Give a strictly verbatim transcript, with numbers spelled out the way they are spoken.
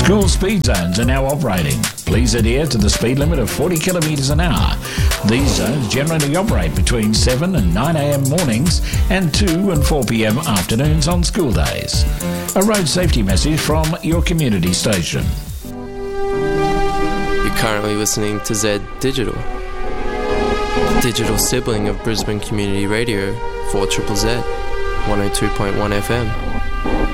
School speed zones are now operating. Please adhere to the speed limit of forty kilometres an hour. These zones generally operate between seven and nine a m mornings and two and four p m afternoons on school days. A road safety message from your community station. You're currently listening to Z Digital, the digital sibling of Brisbane Community Radio, four Z Z Z, one oh two point one F M.